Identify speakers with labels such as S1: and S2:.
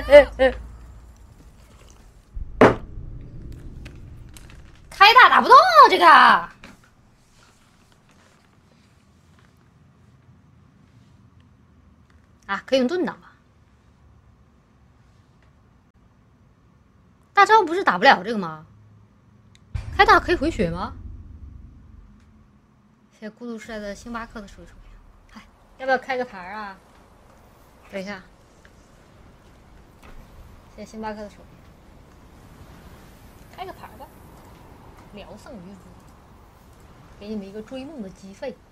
S1: 开大打不动这个。啊，可以用盾挡吧？大招不是打不了这个吗？开大可以回血吗？谢谢孤独时代的星巴克的手手。哎，要不要开个牌啊？等一下，谢谢星巴克的手。开个牌吧，聊胜于无，给你们一个追梦的机会。